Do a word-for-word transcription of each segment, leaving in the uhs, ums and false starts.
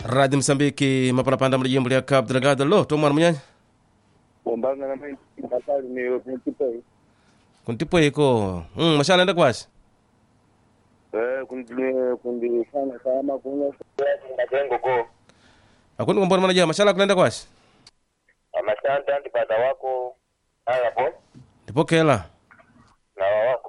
Radio Msambiki mapana panda mlijimbo ya Cabo Delgado. Lo, to mwana mnyanya? Bombanga na mimi nakali ni kuntipo. Kuntipo iko. Mm, mashala enda kwashi? Eh, kundi kundi sana kama kuna majengo go. Akundi kumbona mwana jia mashala kulenda kwashi? Amasanda ndipata wako ala po. Ndipo kela. Na wako.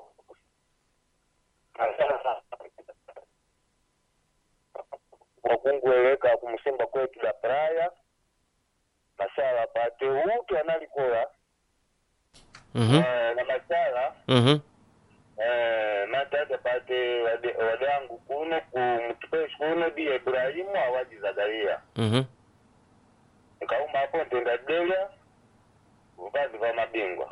Wakungueleka kumusimba kwetu la praia. Masala pate uke analikola. Mhm. Eh, na masala. Mhm. Eh, nataka pate wadangu kuno kumtupeshi kuno di Ibrahimu awaji Zakaria. Mhm. Nikauma hapo ntenda delia ubazi wa mabingwa.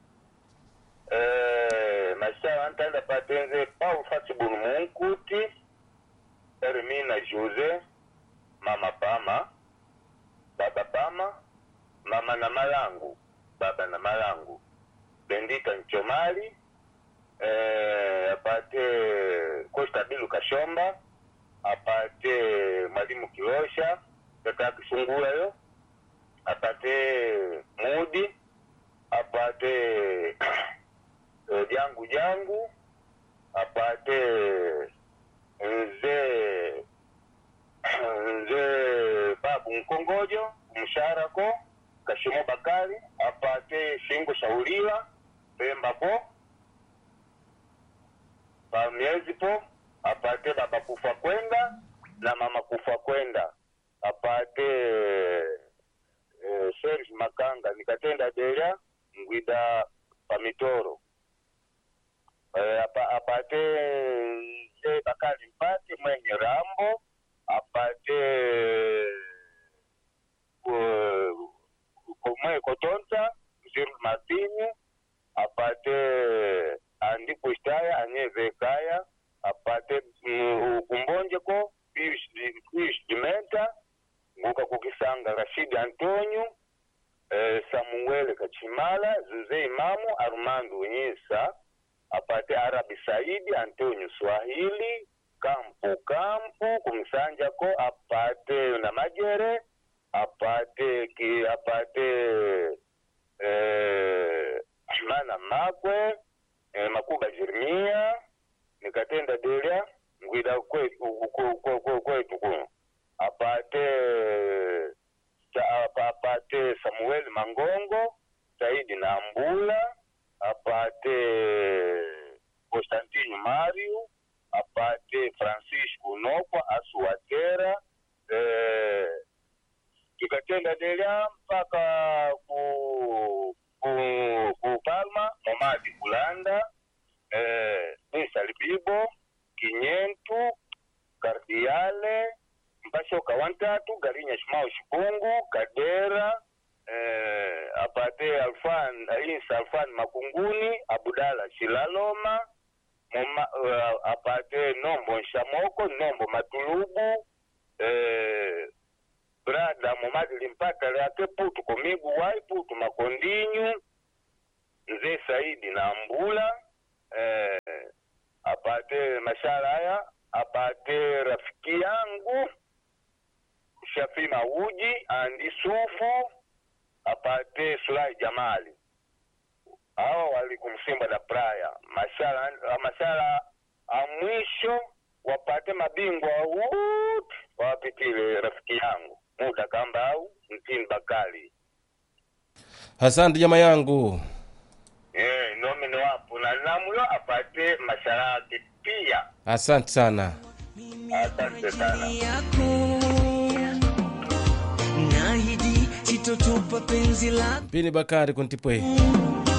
Eh, mashala ntanda patenze Paul Fasibunu Munkuti, Ermina Jose, Mama Pama, Baba Pama, Mama na Malangu, Baba na Malangu, Bendita Nchomali, eh, apate Costa Bilu Kashomba, apate Mwalimu Kilosha, kaka Kisungula yo, apate Mudi, apate uh, Jangu Jangu, apate Nze Nze Babu Nkongojo, Msharako, Kashimo Bakari, apate Shingo Shaulila, Pemba po, Pamiezi po, apate Baba Kufa Kwenda, na Mama Kufa Kwenda, apate eh, Serge Makanga, nikatenda delia, Ngwida Pamitoro. Eh, apa, apate Ze Bakari Mpati, Mwenye Rambo, apate uh, Mwenye Kotonta, Mziru Martini, apate Andi Pustaya, Anyeze Kaya, apate uh, Kumbonjeko, Pius Dimenta, Nguka Kukisanga, Rashid Antonio, eh, Samuel Kachimala, Zuze Imamu, Armando Nyisa, apate Arabi Saidi, Antonio Swahili, Kampu Kampu, Kumsanja ko, apate Namajere, apate ki, apate eh, Mana Makwe, eh, Makuba Jeremia, nikatenda delia, Ngwida kwetu kwetu kuno. Apate apate Samuel Mangongo, Saidi Nambula, apate Constantino Mario, apate Francisco Nokwa Asuatera, eh, tukatenda delia mpaka ku ku, ku Palma, Nomadi Kulanda, eh, Nisa Libibo, Kinyentu, Kardiale, Mpashoka Wantatu, Garinya Shimao Shipungu, Kadera, eh, apate Alfan, Isa Alfan Makunguni, Abudala Shilaloma, Moma, uh, apate Nombo Nshamoko, Nombo Matulubu, eh, Brada Momadi Limpata Leake Putu Komigu Wai, Putu Makondinyu, Nze Saidi na Mbula, eh, apate Mashala haya, apate rafiki yangu Shafi Mauji, Andi Sufu, apate Sulai Jamali. Hawa wali kumsimba da Praia. Mashala, mashala amwisho wapate mabingwa wote wapitile rafiki yangu Muda Kambau, Mtini Bakali. Asante jamaa yangu. Eh, nomino wapo na namulo apate mashala pia. Asante sana. Asante sana. Pini Bakari Kuntipwe.